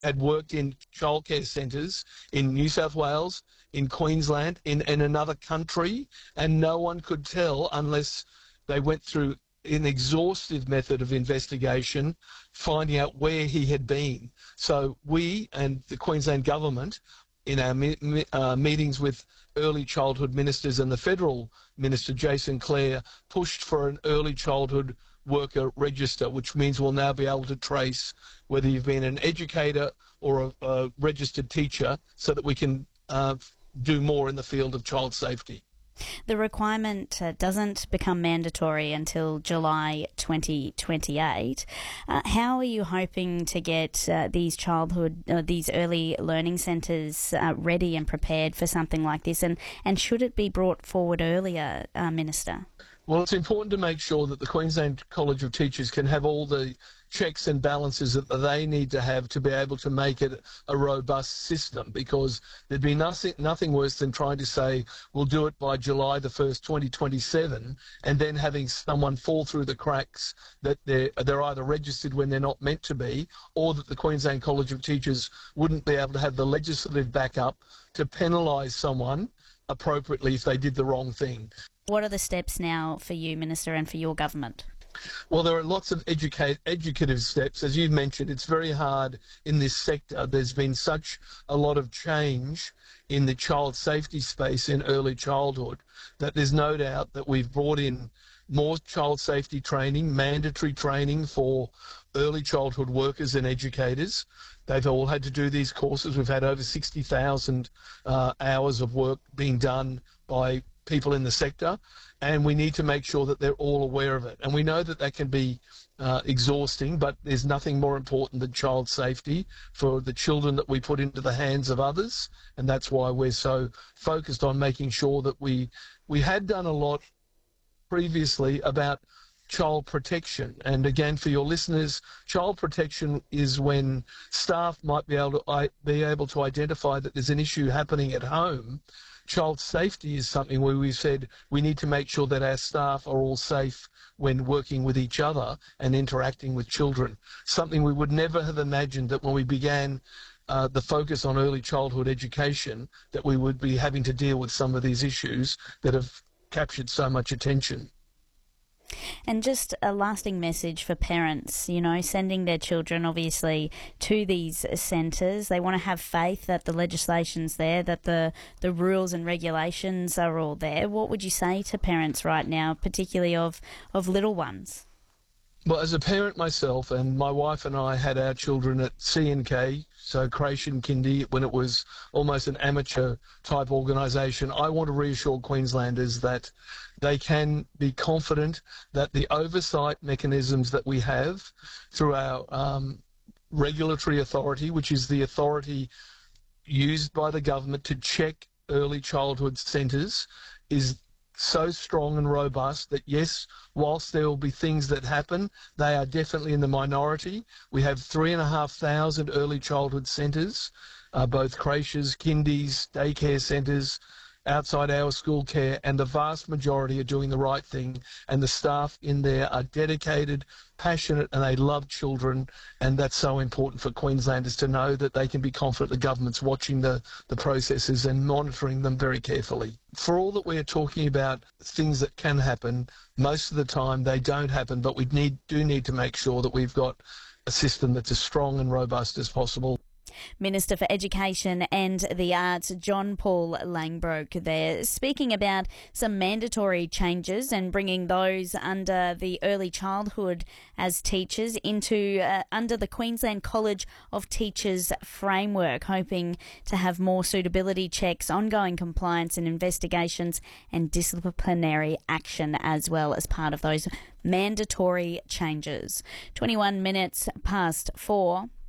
had worked in childcare centres in New South Wales, in Queensland, in another country, and no one could tell unless they went through an exhaustive method of investigation, finding out where he had been. So we and the Queensland government, in our meetings with early childhood ministers and the federal minister, Jason Clare, pushed for an early childhood worker register, which means we'll now be able to trace whether you've been an educator or a registered teacher, so that we can do more in the field of child safety. The requirement doesn't become mandatory until July 2028. How are you hoping to get these early learning centres ready and prepared for something like this? And should it be brought forward earlier, Minister? Well, it's important to make sure that the Queensland College of Teachers can have all the checks and balances that they need to have to be able to make it a robust system, because there'd be nothing worse than trying to say we'll do it by July the 1st, 2027, and then having someone fall through the cracks that they're either registered when they're not meant to be, or that the Queensland College of Teachers wouldn't be able to have the legislative backup to penalise someone appropriately if they did the wrong thing. What are the steps now for you, Minister, and for your government? Well, there are lots of educative steps. As you've mentioned, it's very hard in this sector. There's been such a lot of change in the child safety space in early childhood that there's no doubt that we've brought in more child safety training, mandatory training for early childhood workers and educators. They've all had to do these courses. We've had over 60,000 hours of work being done by people in the sector, and we need to make sure that they're all aware of it. And we know that that can be exhausting, but there's nothing more important than child safety for the children that we put into the hands of others, and that's why we're so focused on making sure that we had done a lot previously about child protection. And again, for your listeners, child protection is when staff might be able to identify that there's an issue happening at home. Child safety is something where we've said we need to make sure that our staff are all safe when working with each other and interacting with children. Something we would never have imagined that when we began the focus on early childhood education, that we would be having to deal with some of these issues that have captured so much attention. And just a lasting message for parents, sending their children obviously to these centres. They want to have faith that the legislation's there, that the rules and regulations are all there. What would you say to parents right now, particularly of little ones? Well, as a parent myself, and my wife and I had our children at C&K, so Creation Kindy, when it was almost an amateur type organisation, I want to reassure Queenslanders that they can be confident that the oversight mechanisms that we have through our regulatory authority, which is the authority used by the government to check early childhood centres, is so strong and robust that, yes, whilst there will be things that happen, they are definitely in the minority. We have 3,500 early childhood centres, both creches, kindies, daycare centres, outside hours school care, and the vast majority are doing the right thing, and the staff in there are dedicated, passionate, and they love children, and that's so important for Queenslanders to know that they can be confident the government's watching the processes and monitoring them very carefully. For all that we're talking about things that can happen, most of the time they don't happen, but we do need to make sure that we've got a system that's as strong and robust as possible. Minister for Education and the Arts, John Paul Langbroek there, speaking about some mandatory changes and bringing those under the early childhood as teachers into under the Queensland College of Teachers framework, hoping to have more suitability checks, ongoing compliance and investigations and disciplinary action as well as part of those mandatory changes. 21 minutes past 4.